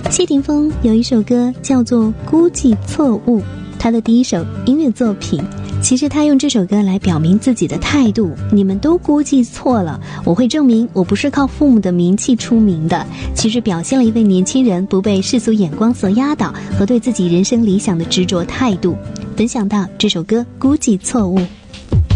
谢霆锋有一首歌叫做《估计错误》，他的第一首音乐作品。其实他用这首歌来表明自己的态度，你们都估计错了，我会证明我不是靠父母的名气出名的。其实表现了一位年轻人不被世俗眼光所压倒和对自己人生理想的执着态度。分享到这首歌《估计错误》。